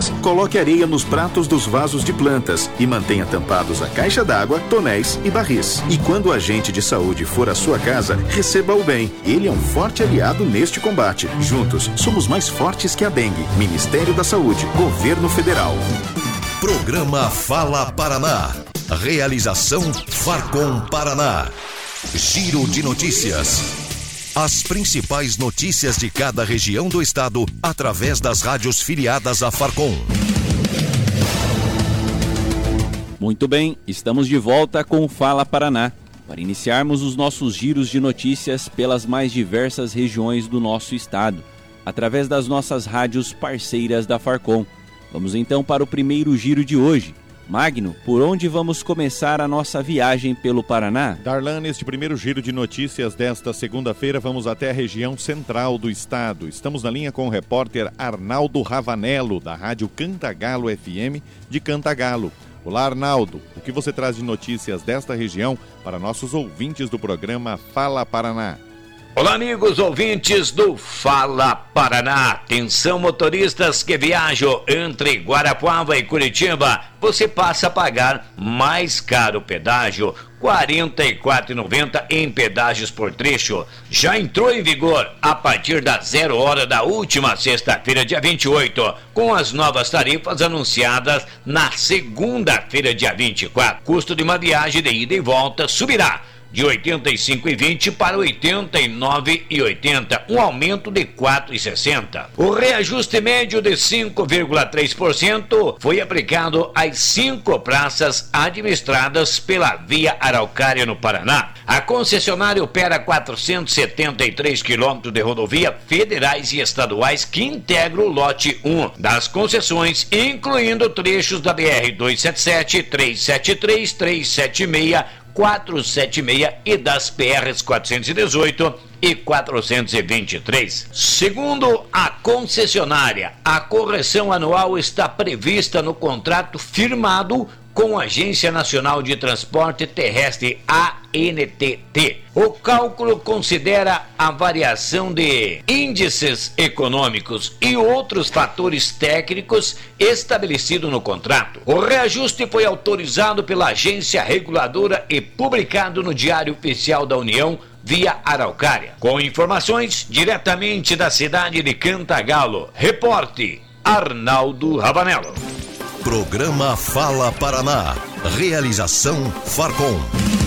crianças. Coloque areia nos pratos dos vasos de plantas e mantenha tampados a caixa d'água, tonéis e barris. E quando o agente de saúde for à sua casa, receba-o bem. Ele é um forte aliado neste combate. Juntos, somos mais fortes que a dengue. Ministério da Saúde, Governo Federal. Programa Fala Paraná. Realização Farcom Paraná. Giro de notícias. As principais notícias de cada região do estado através das rádios filiadas à Farcom. Muito bem, estamos de volta com o Fala Paraná, para iniciarmos os nossos giros de notícias pelas mais diversas regiões do nosso estado, através das nossas rádios parceiras da Farcom. Vamos então para o primeiro giro de hoje. Magno, por onde vamos começar a nossa viagem pelo Paraná? Darlan, neste primeiro giro de notícias desta segunda-feira, vamos até a região central do estado. Estamos na linha com o repórter Arnaldo Ravanello, da rádio Cantagalo FM de Cantagalo. Olá, Arnaldo, o que você traz de notícias desta região para nossos ouvintes do programa Fala Paraná? Olá, amigos ouvintes do Fala Paraná. Atenção, motoristas que viajam entre Guarapuava e Curitiba. Você passa a pagar mais caro pedágio, R$ 44,90 em pedágios por trecho. Já entrou em vigor a partir da 0 hora da última sexta-feira, dia 28, com as novas tarifas anunciadas na segunda-feira, dia 24. Custo de uma viagem de ida e volta subirá de R$ 85,20 para R$ 89,80, um aumento de R$ 4,60. O reajuste médio de 5,3% foi aplicado às 5 praças administradas pela Via Araucária no Paraná. A concessionária opera 473 quilômetros de rodovia federais e estaduais que integram o lote 1 das concessões, incluindo trechos da BR-277, 373, 376, 476 e das PRs 418 e 423. Segundo a concessionária, a correção anual está prevista no contrato firmado com a Agência Nacional de Transporte Terrestre, ANTT. O cálculo considera a variação de índices econômicos e outros fatores técnicos estabelecidos no contrato. O reajuste foi autorizado pela agência reguladora e publicado no Diário Oficial da União, Via Araucária. Com informações diretamente da cidade de Cantagalo, reporte Arnaldo Ravanello. Programa Fala Paraná. Realização Farcom.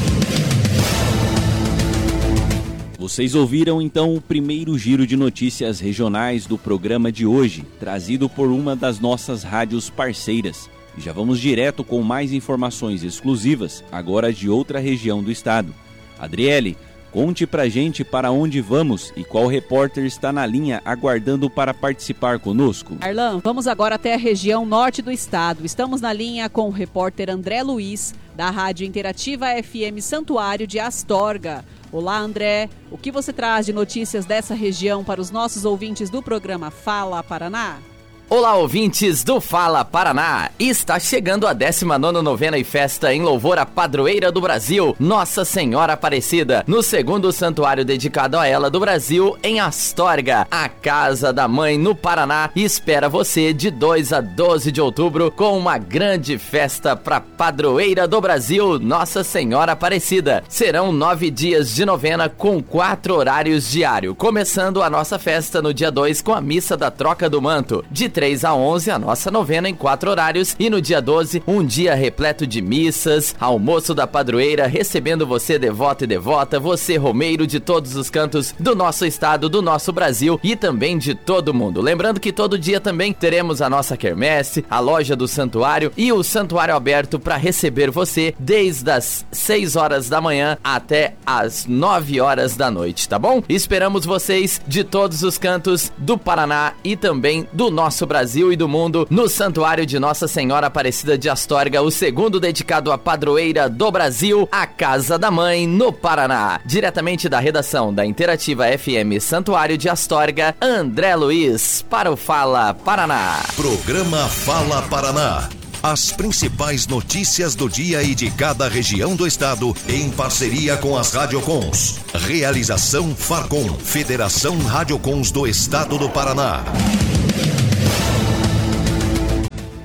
Vocês ouviram então o primeiro giro de notícias regionais do programa de hoje, trazido por uma das nossas rádios parceiras. E já vamos direto com mais informações exclusivas, agora de outra região do estado. Adriele, conte pra gente para onde vamos e qual repórter está na linha aguardando para participar conosco. Arlan, vamos agora até a região norte do estado. Estamos na linha com o repórter André Luiz, da Rádio Interativa FM Santuário de Astorga. Olá, André. O que você traz de notícias dessa região para os nossos ouvintes do programa Fala Paraná? Olá, ouvintes do Fala Paraná! Está chegando a 19ª novena e festa em louvor à padroeira do Brasil, Nossa Senhora Aparecida, no segundo santuário dedicado a ela do Brasil, em Astorga. A Casa da Mãe, no Paraná, espera você de 2 a 12 de outubro com uma grande festa para padroeira do Brasil, Nossa Senhora Aparecida. Serão 9 dias de novena com 4 horários diários, começando a nossa festa no dia 2 com a missa da troca do manto, de 3 a 11 a nossa novena em 4 horários, e no dia 12 um dia repleto de missas, almoço da padroeira recebendo você devoto e devota, você romeiro de todos os cantos do nosso estado, do nosso Brasil e também de todo mundo. Lembrando que todo dia também teremos a nossa quermesse, a loja do santuário e o santuário aberto para receber você desde as 6 horas da manhã até as 9 horas da noite, tá bom? Esperamos vocês de todos os cantos do Paraná e também do nosso Brasil e do mundo no Santuário de Nossa Senhora Aparecida de Astorga, o segundo dedicado à padroeira do Brasil, a Casa da Mãe, no Paraná. Diretamente da redação da Interativa FM Santuário de Astorga, André Luiz, para o Fala Paraná. Programa Fala Paraná. As principais notícias do dia e de cada região do estado, em parceria com as Radiocons. Realização Farcom, Federação Radiocons do Estado do Paraná.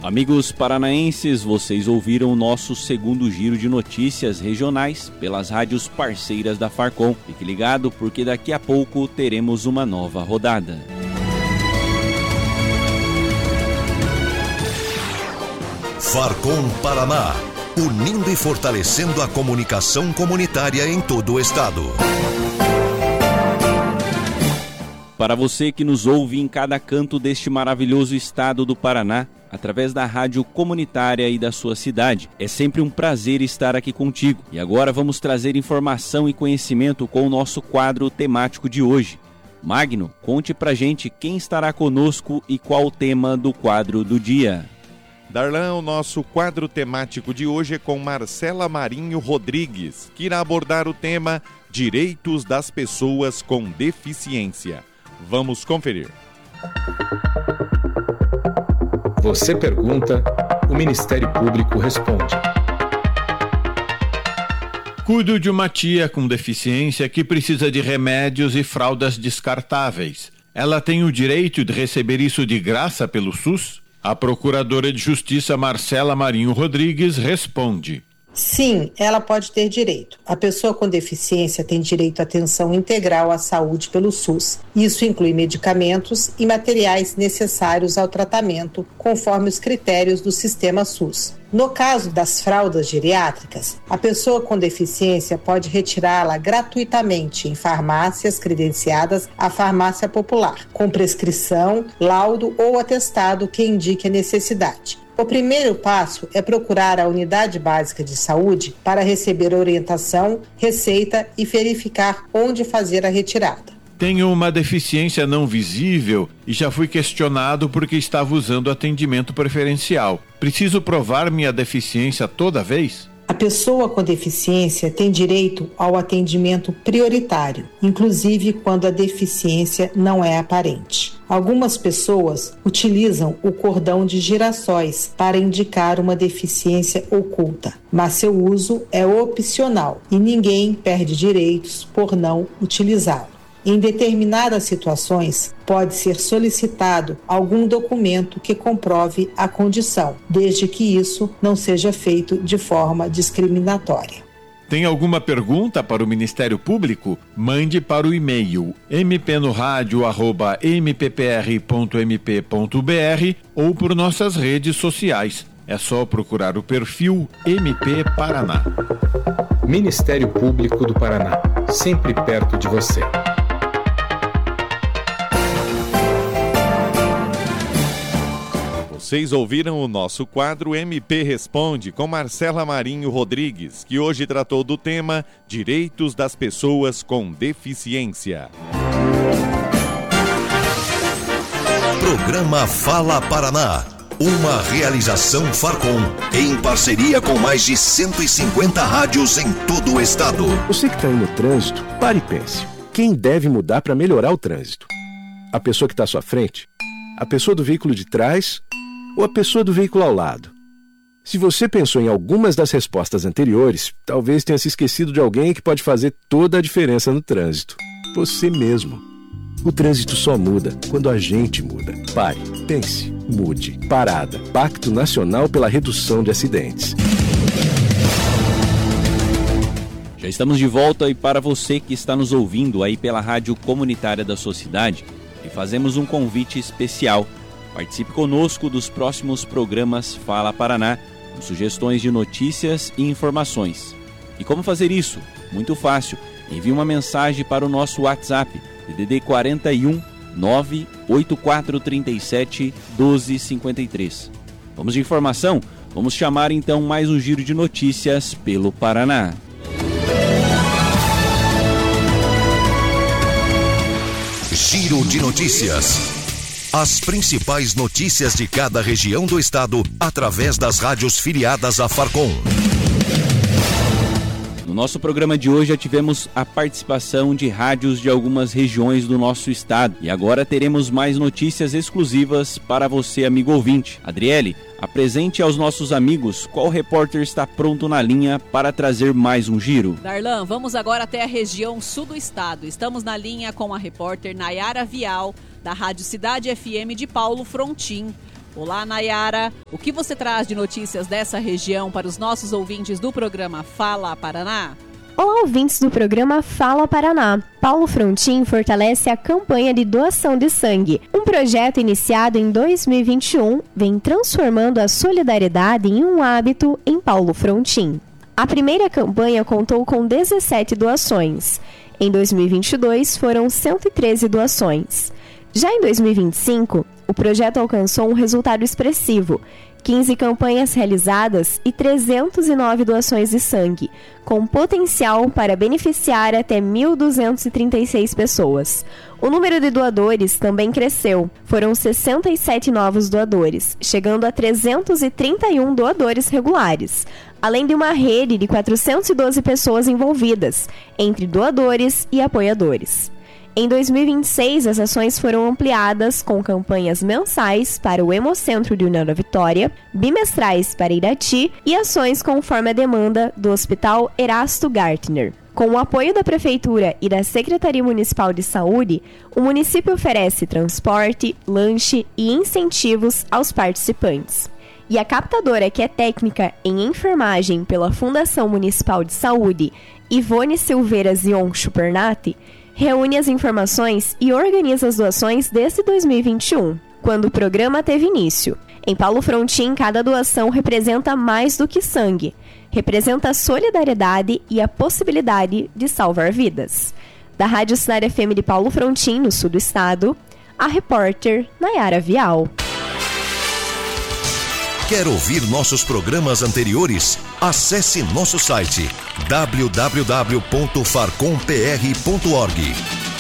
Amigos paranaenses, vocês ouviram o nosso segundo giro de notícias regionais pelas rádios parceiras da Farcom. Fique ligado porque daqui a pouco teremos uma nova rodada. Farcom Paraná, unindo e fortalecendo a comunicação comunitária em todo o estado. Para você que nos ouve em cada canto deste maravilhoso estado do Paraná, através da rádio comunitária e da sua cidade, é sempre um prazer estar aqui contigo. E agora vamos trazer informação e conhecimento com o nosso quadro temático de hoje. Magno, conte pra gente quem estará conosco e qual o tema do quadro do dia. Darlan, o nosso quadro temático de hoje é com Marcela Marinho Rodrigues, que irá abordar o tema Direitos das Pessoas com Deficiência. Vamos conferir. Você pergunta, o Ministério Público responde. Cuido de uma tia com deficiência que precisa de remédios e fraldas descartáveis. Ela tem o direito de receber isso de graça pelo SUS? A Procuradora de Justiça Marcela Marinho Rodrigues responde. Sim, ela pode ter direito. A pessoa com deficiência tem direito à atenção integral à saúde pelo SUS. Isso inclui medicamentos e materiais necessários ao tratamento, conforme os critérios do sistema SUS. No caso das fraldas geriátricas, a pessoa com deficiência pode retirá-la gratuitamente em farmácias credenciadas à farmácia popular, com prescrição, laudo ou atestado que indique a necessidade. O primeiro passo é procurar a unidade básica de saúde para receber orientação, receita e verificar onde fazer a retirada. Tenho uma deficiência não visível e já fui questionado porque estava usando atendimento preferencial. Preciso provar minha deficiência toda vez? A pessoa com deficiência tem direito ao atendimento prioritário, inclusive quando a deficiência não é aparente. Algumas pessoas utilizam o cordão de girassóis para indicar uma deficiência oculta, mas seu uso é opcional e ninguém perde direitos por não utilizá-lo. Em determinadas situações, pode ser solicitado algum documento que comprove a condição, desde que isso não seja feito de forma discriminatória. Tem alguma pergunta para o Ministério Público? Mande para o e-mail mpnoradio@mppr.mp.br ou por nossas redes sociais. É só procurar o perfil MP Paraná. Ministério Público do Paraná, sempre perto de você. Vocês ouviram o nosso quadro MP Responde com Marcela Marinho Rodrigues, que hoje tratou do tema Direitos das Pessoas com Deficiência. Programa Fala Paraná, uma realização Farcom, em parceria com mais de 150 rádios em todo o estado. Você que está aí no trânsito, pare e pense. Quem deve mudar para melhorar o trânsito? A pessoa que está à sua frente? A pessoa do veículo de trás? Ou a pessoa do veículo ao lado? Se você pensou em algumas das respostas anteriores, talvez tenha se esquecido de alguém que pode fazer toda a diferença no trânsito. Você mesmo. O trânsito só muda quando a gente muda. Pare, pense, mude. Parada. Pacto Nacional pela Redução de Acidentes. Já estamos de volta e para você que está nos ouvindo aí pela rádio comunitária da sua cidade, e fazemos um convite especial. Participe conosco dos próximos programas Fala Paraná, com sugestões de notícias e informações. E como fazer isso? Muito fácil. Envie uma mensagem para o nosso WhatsApp, DDD 41 98437 1253. Vamos de informação? Vamos chamar então mais um giro de notícias pelo Paraná. Giro de notícias. As principais notícias de cada região do estado através das rádios filiadas à Farcom. No nosso programa de hoje já tivemos a participação de rádios de algumas regiões do nosso estado. E agora teremos mais notícias exclusivas para você, amigo ouvinte. Adriele, apresente aos nossos amigos qual repórter está pronto na linha para trazer mais um giro. Darlan, vamos agora até a região sul do estado. Estamos na linha com a repórter Nayara Vial, da Rádio Cidade FM de Paulo Frontin. Olá, Nayara. O que você traz de notícias dessa região para os nossos ouvintes do programa Fala Paraná? Olá, ouvintes do programa Fala Paraná. Paulo Frontin fortalece a campanha de doação de sangue. Um projeto iniciado em 2021 vem transformando a solidariedade em um hábito em Paulo Frontin. A primeira campanha contou com 17 doações. Em 2022, foram 113 doações. Já em 2025, o projeto alcançou um resultado expressivo: 15 campanhas realizadas e 309 doações de sangue, com potencial para beneficiar até 1.236 pessoas. O número de doadores também cresceu. Foram 67 novos doadores, chegando a 331 doadores regulares, além de uma rede de 412 pessoas envolvidas, entre doadores e apoiadores. Em 2026, as ações foram ampliadas com campanhas mensais para o Hemocentro de União da Vitória, bimestrais para Irati e ações conforme a demanda do Hospital Erasto Gartner. Com o apoio da Prefeitura e da Secretaria Municipal de Saúde, o município oferece transporte, lanche e incentivos aos participantes. E a captadora, que é técnica em enfermagem pela Fundação Municipal de Saúde, Ivone Silveira Zion Chupernati, reúne as informações e organiza as doações desde 2021, quando o programa teve início. Em Paulo Frontin, cada doação representa mais do que sangue. Representa a solidariedade e a possibilidade de salvar vidas. Da Rádio Cidade FM de Paulo Frontin, no sul do estado, a repórter Nayara Vial. Quer ouvir nossos programas anteriores? Acesse nosso site www.farcompr.org.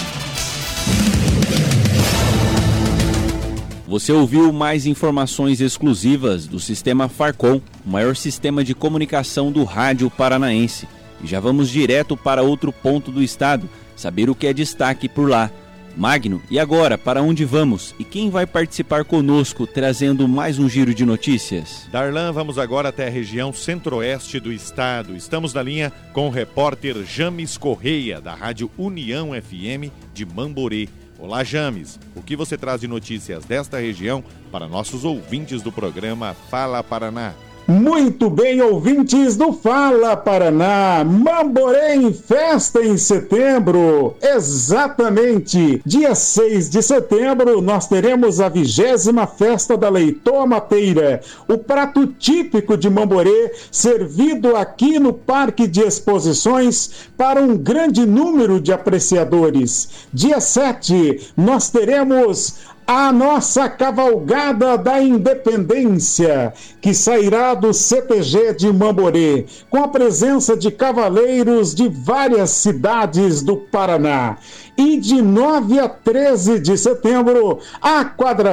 Você ouviu mais informações exclusivas do Sistema Farcom, o maior sistema de comunicação do rádio paranaense. E já vamos direto para outro ponto do estado, saber o que é destaque por lá. Magno, e agora, para onde vamos? E quem vai participar conosco, trazendo mais um giro de notícias? Darlan, vamos agora até a região centro-oeste do estado. Estamos na linha com o repórter James Correia, da Rádio União FM de Mamborê. Olá, James. O que você traz de notícias desta região para nossos ouvintes do programa Fala Paraná? Muito bem, ouvintes do Fala Paraná, Mamborê em festa em setembro. Exatamente, dia 6 de setembro nós teremos a 20ª Festa da Leitoa Mateira, o prato típico de Mamborê, servido aqui no Parque de Exposições para um grande número de apreciadores. Dia 7 nós teremos a nossa Cavalgada da Independência, que sairá do CTG de Mamborê, com a presença de cavaleiros de várias cidades do Paraná. E de 9 a 13 de setembro, a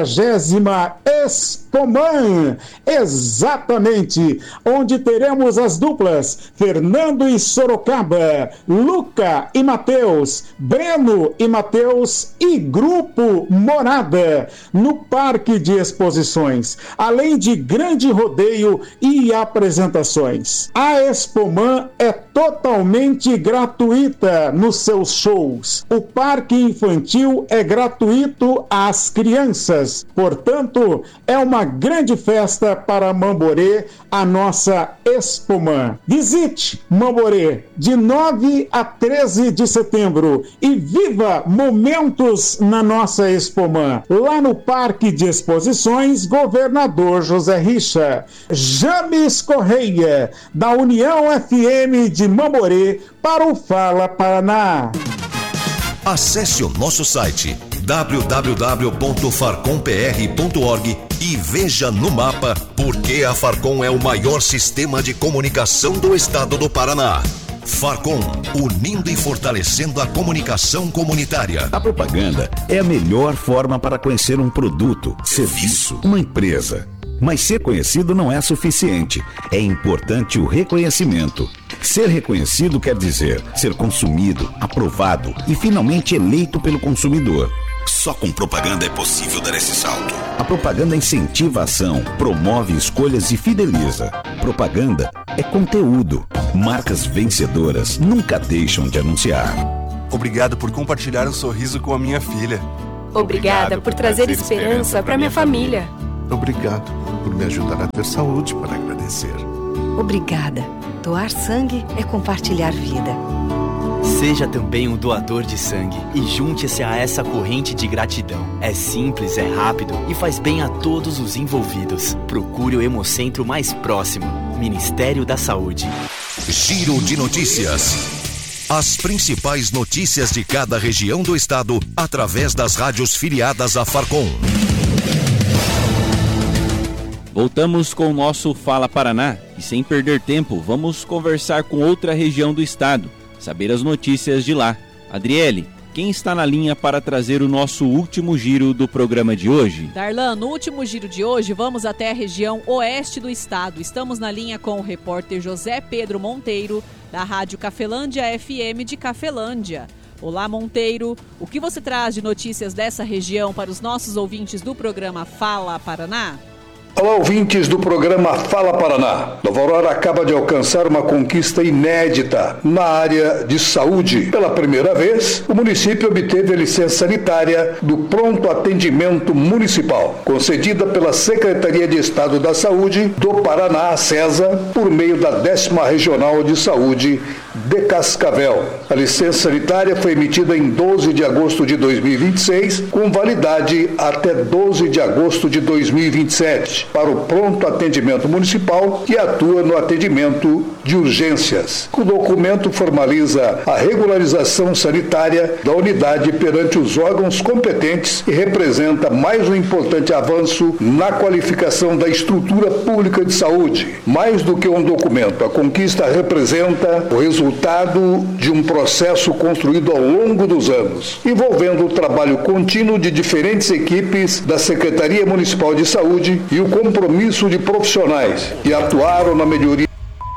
40ª Expoman, exatamente, onde teremos as duplas Fernando e Sorocaba, Luca e Matheus, Breno e Matheus e Grupo Morada, no Parque de Exposições, além de grande rodeio e apresentações. A Expoman é totalmente gratuita nos seus shows. O parque infantil é gratuito às crianças, portanto, é uma grande festa para Mamborê, a nossa Expoman. Visite Mamborê de 9 a 13 de setembro e viva momentos na nossa Expoman, lá no Parque de Exposições Governador José Richa. James Correia, da União FM de Mamborê, para o Fala Paraná. Acesse o nosso site www.farcompr.org e veja no mapa por que a Farcom é o maior sistema de comunicação do estado do Paraná. Farcom, unindo e fortalecendo a comunicação comunitária. A propaganda é a melhor forma para conhecer um produto, serviço, uma empresa. Mas ser conhecido não é suficiente. É importante o reconhecimento. Ser reconhecido quer dizer ser consumido, aprovado e finalmente eleito pelo consumidor. Só com propaganda é possível dar esse salto. A propaganda incentiva a ação, promove escolhas e fideliza. Propaganda é conteúdo. Marcas vencedoras nunca deixam de anunciar. Obrigado por compartilhar um sorriso com a minha filha. Obrigada por trazer esperança para minha família. Obrigado por me ajudar a ter saúde para agradecer. Obrigada. Doar sangue é compartilhar vida. Seja também um doador de sangue e junte-se a essa corrente de gratidão. É simples, é rápido e faz bem a todos os envolvidos. Procure o Hemocentro mais próximo. Ministério da Saúde. Giro de notícias. As principais notícias de cada região do estado através das rádios filiadas à Farcom. Voltamos com o nosso Fala Paraná e, sem perder tempo, vamos conversar com outra região do estado, saber as notícias de lá. Adriele, quem está na linha para trazer o nosso último giro do programa de hoje? Darlan, no último giro de hoje, vamos até a região oeste do estado. Estamos na linha com o repórter José Pedro Monteiro, da Rádio Cafelândia FM de Cafelândia. Olá, Monteiro. O que você traz de notícias dessa região para os nossos ouvintes do programa Fala Paraná? Olá, ouvintes do programa Fala Paraná. Nova Aurora acaba de alcançar uma conquista inédita na área de saúde. Pela primeira vez, o município obteve a licença sanitária do Pronto Atendimento Municipal, concedida pela Secretaria de Estado da Saúde do Paraná, CESA, por meio da 10ª Regional de Saúde de Cascavel. A licença sanitária foi emitida em 12 de agosto de 2026, com validade até 12 de agosto de 2027. Para o Pronto Atendimento Municipal, que atua no atendimento de urgências. O documento formaliza a regularização sanitária da unidade perante os órgãos competentes e representa mais um importante avanço na qualificação da estrutura pública de saúde. Mais do que um documento, a conquista representa o resultado de um processo construído ao longo dos anos, envolvendo o trabalho contínuo de diferentes equipes da Secretaria Municipal de Saúde e o compromisso de profissionais que atuaram na melhoria.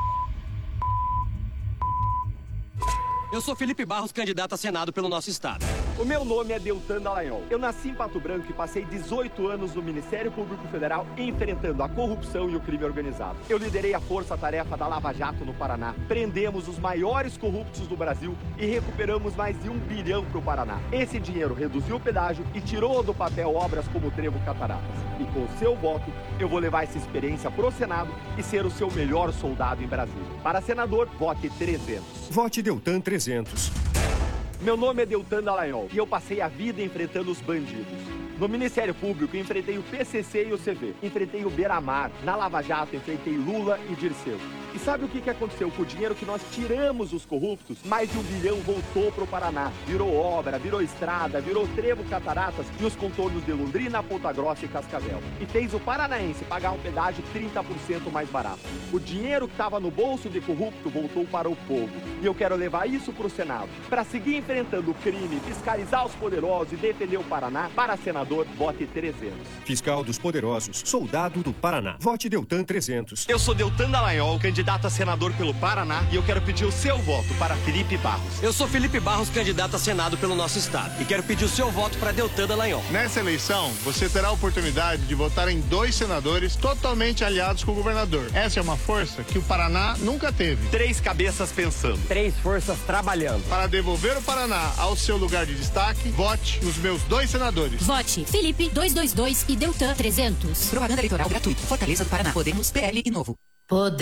Eu sou Felipe Barros, candidato a Senado pelo nosso estado. O meu nome é Deltan Dallagnol. Eu nasci em Pato Branco e passei 18 anos no Ministério Público Federal enfrentando a corrupção e o crime organizado. Eu liderei a força-tarefa da Lava Jato no Paraná. Prendemos os maiores corruptos do Brasil e recuperamos mais de 1 bilhão para o Paraná. Esse dinheiro reduziu o pedágio e tirou do papel obras como o Trevo Cataratas. E com o seu voto, eu vou levar essa experiência pro Senado e ser o seu melhor soldado em Brasília. Para senador, vote 300. Vote Deltan 300. Meu nome é Deltan Dallagnol e eu passei a vida enfrentando os bandidos. No Ministério Público, enfrentei o PCC e o CV. Enfrentei o Beira-Mar. Na Lava Jato, enfrentei Lula e Dirceu. E sabe o que aconteceu? Com o dinheiro que nós tiramos os corruptos, mais de 1 bilhão voltou para o Paraná. Virou obra, virou estrada, virou Trevo Cataratas e os contornos de Londrina, Ponta Grossa e Cascavel. E fez o paranaense pagar um pedágio 30% mais barato. O dinheiro que estava no bolso de corrupto voltou para o povo. E eu quero levar isso para o Senado. Para seguir enfrentando o crime, fiscalizar os poderosos e defender o Paraná, para senador, vote 300. Fiscal dos poderosos, soldado do Paraná. Vote Deltan 300. Eu sou Deltan Dallagnol, candidato a senador pelo Paraná, e eu quero pedir o seu voto para Felipe Barros. Eu sou Felipe Barros, candidato a Senado pelo nosso estado, e quero pedir o seu voto para Deltan Dallagnol. Nessa eleição, você terá a oportunidade de votar em 2 senadores totalmente aliados com o governador. Essa é uma força que o Paraná nunca teve. 3 cabeças pensando. 3 forças trabalhando. Para devolver o Paraná ao seu lugar de destaque, vote nos meus 2 senadores. Vote Felipe 222 e Deltan 300. Propaganda eleitoral gratuita. Fortaleza do Paraná. Podemos, PL e Novo. Poder.